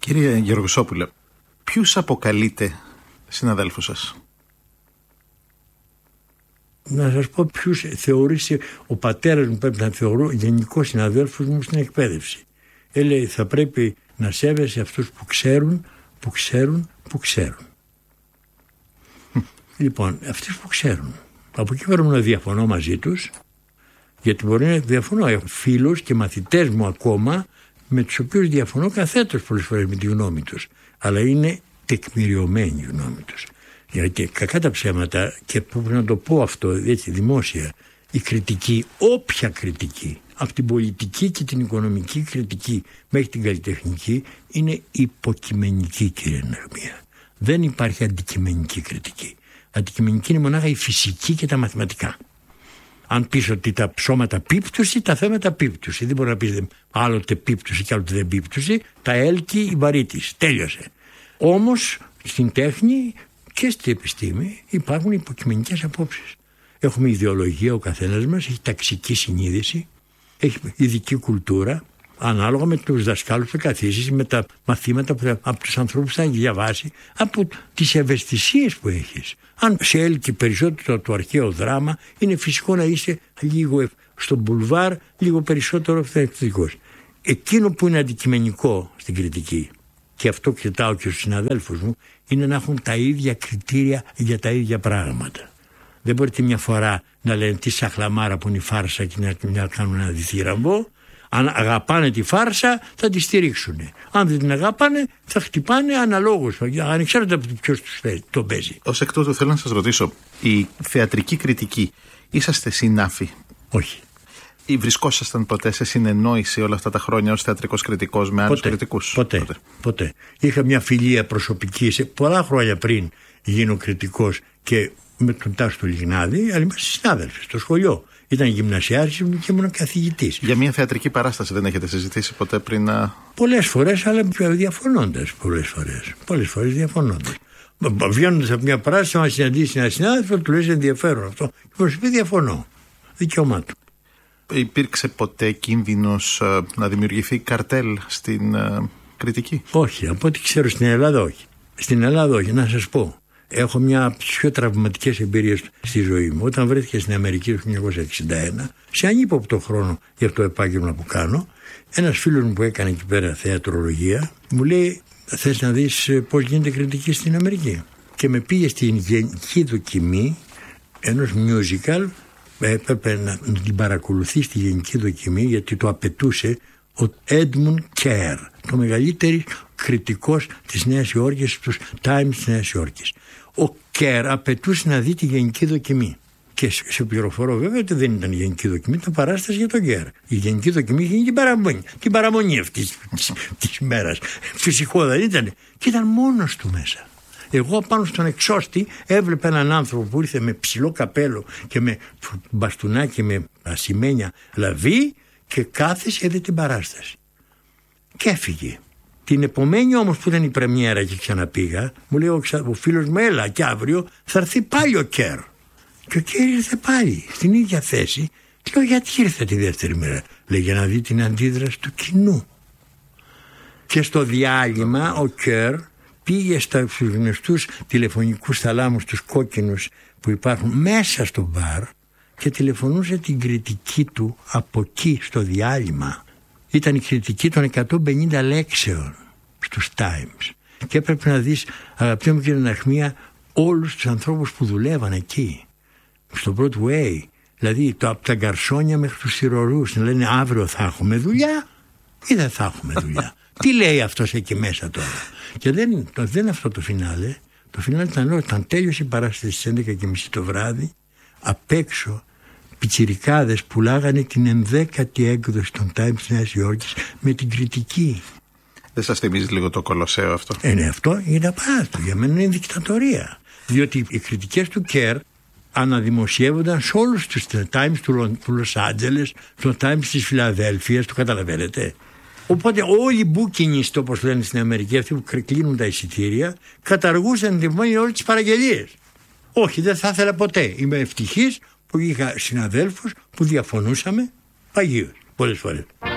Κύριε Γεωργοσόπουλε, ποιους αποκαλείτε συναδέλφους σας? Να σας πω ποιους θεωρήσει ο πατέρας μου, πρέπει να θεωρώ γενικό συναδέλφους μου στην εκπαίδευση. Έλεγε θα πρέπει να σέβεσαι αυτούς που ξέρουν. Λοιπόν, αυτοί που ξέρουν. Από εκεί πρέπει να διαφωνώ μαζί τους, γιατί μπορεί να διαφωνώ. Έχω φίλους και μαθητές μου ακόμα, με τους οποίους διαφωνώ καθέτως πολλές φορές με τη γνώμη τους. Αλλά είναι τεκμηριωμένη η γνώμη τους. Γιατί κακά τα ψέματα, και πρέπει να το πω αυτό έτσι δημόσια, η κριτική, όποια κριτική, από την πολιτική και την οικονομική κριτική μέχρι την καλλιτεχνική, είναι υποκειμενική, κύριε Νεχμία. Δεν υπάρχει αντικειμενική κριτική. Αντικειμενική είναι μονάχα η φυσική και τα μαθηματικά. Αν πεις ότι τα ψώματα πίπτουση, τα θέματα πίπτουση. Δεν μπορεί να πεις άλλοτε πίπτουση και άλλοτε δεν πίπτουση. Τα έλκει η βαρύτης. Τέλειωσε. Όμως στην τέχνη και στην επιστήμη υπάρχουν υποκειμενικές απόψεις. Έχουμε ιδεολογία, ο καθένας μας έχει ταξική συνείδηση, έχει ειδική κουλτούρα, ανάλογα με τους δασκάλους που καθίσεις, με τα μαθήματα που από τους ανθρώπους θα έχει διαβάσει, από τις ευαισθησίες που έχεις. Αν σε έλκει περισσότερο το αρχαίο δράμα, είναι φυσικό να είσαι λίγο στο μπουλβάρ, λίγο περισσότερο ευθεκτικός. Εκείνο που είναι αντικειμενικό στην κριτική, και αυτό κοιτάω και στους συναδέλφους μου, είναι να έχουν τα ίδια κριτήρια για τα ίδια πράγματα. Δεν μπορείτε μια φορά να λένε τι σαχλαμάρα που είναι η φάρσα και να κάνουν ένα διθύραμβο. Αν αγαπάνε τη φάρσα θα τη στηρίξουν. Αν δεν την αγαπάνε θα χτυπάνε αναλόγως, ανεξάρτητα από ποιος το παίζει. Ως εκ τούτου θέλω να σας ρωτήσω, η θεατρική κριτική, είσαστε συνάφοι? Όχι. Ή βρισκόσασταν ποτέ σε συνεννόηση όλα αυτά τα χρόνια ως θεατρικός κριτικός με άλλους κριτικούς? Ποτέ. Είχα μια φιλία προσωπική σε πολλά χρόνια πριν γίνω κριτικός και με τον Τάσο του Λιγνάδη, αλλά είμαστε συνάδελφοι στο σχολείο. Ήταν γυμνασιάρχης μου και ήμουν καθηγητής. Για μια θεατρική παράσταση δεν έχετε συζητήσει ποτέ πριν να... Πολλές φορές, αλλά διαφωνώντας πολλές φορές διαφωνώντας. Βγαίνοντας από μια παράσταση, να συναντήσει ένα συνάδελφο, του λέει ενδιαφέρον αυτό. Και προς πει διαφωνώ. Δικαίωμά του. Υπήρξε ποτέ κίνδυνος να δημιουργηθεί καρτέλ στην κριτική? Όχι, από ό,τι ξέρω στην Ελλάδα όχι. Στην Ελλάδα όχι, να σας πω. Έχω μια από τις πιο τραυματικές εμπειρίες στη ζωή μου. Όταν βρέθηκα στην Αμερική το 1961, σε ανύποπτο χρόνο για αυτό το επάγγελμα που κάνω, ένας φίλος μου που έκανε εκεί πέρα θεατρολογία μου λέει: θες να δεις πώς γίνεται κριτική στην Αμερική? Και με πήγε στην γενική δοκιμή ενός musical. Έπρεπε να την παρακολουθεί στη γενική δοκιμή, γιατί το απαιτούσε ο Edmund Kerr, το μεγαλύτερο κριτικός της Νέας Υόρκης, τους Times της Νέας Υόρκης. Ο Kerr απαιτούσε να δει τη γενική δοκιμή. Και σε πληροφορώ βέβαια ότι δεν ήταν η γενική δοκιμή, ήταν παράσταση για τον Kerr. Η γενική δοκιμή είχε την παραμονή αυτή της μέρας. Φυσικό δεν ήταν. Και ήταν μόνος του μέσα. Εγώ πάνω στον εξώστη έβλεπα έναν άνθρωπο που ήρθε με ψηλό καπέλο και με μπαστούνάκι με ασημένια λαβή και κάθεσε, είδε την παράσταση. Και έφυγε. Την επομένη όμως που ήταν η πρεμιέρα και ξαναπήγα, μου λέει ο φίλος μου: έλα και αύριο θα έρθει πάλι ο Kerr. Και ο Kerr ήρθε πάλι στην ίδια θέση. Λέω: γιατί ήρθε τη δεύτερη μέρα? Λέει: για να δει την αντίδραση του κοινού. Και στο διάλειμμα ο Kerr πήγε στους γνωστούς τηλεφωνικούς θαλάμους, τους κόκκινους που υπάρχουν μέσα στο μπαρ, και τηλεφωνούσε την κριτική του από εκεί στο διάλειμμα. Ήταν η κριτική των 150 λέξεων στους Times. Και έπρεπε να δεις, αγαπητέ μου κύριε Ναχμία, όλους τους ανθρώπους που δουλεύαν εκεί, στο Broadway. Δηλαδή από τα γκαρσόνια μέχρι τους σιρορούς, να λένε αύριο θα έχουμε δουλειά ή δεν θα έχουμε δουλειά. Τι λέει αυτός εκεί μέσα τώρα? Και δεν είναι αυτό το φινάλε. Το φινάλε ήταν όταν τέλειωσε η παράσταση στις 11:30 το βράδυ, απ' έξω πιτσιρικάδες πουλάγανε την 11η έκδοση των Times της Νέας Υόρκης με την κριτική. Δεν σας θυμίζει λίγο το Κολοσσέο αυτό? Ναι, αυτό είναι απαράδεκτο. Για μένα είναι δικτατορία. Διότι οι κριτικές του Kerr αναδημοσιεύονταν σε όλους τους Times του Λος Άντζελες, στο Times της Φιλαδέλφειας, το καταλαβαίνετε. Οπότε όλοι οι μπούκινιστ, όπως λένε στην Αμερική, αυτοί που κλείνουν τα εισιτήρια, καταργούσαν την όλες τις παραγγελίες. Όχι, δεν θα ήθελα ποτέ. Είμαι ευτυχής που είχα συναδέλφους που διαφωνούσαμε παγίως πολλές φορές.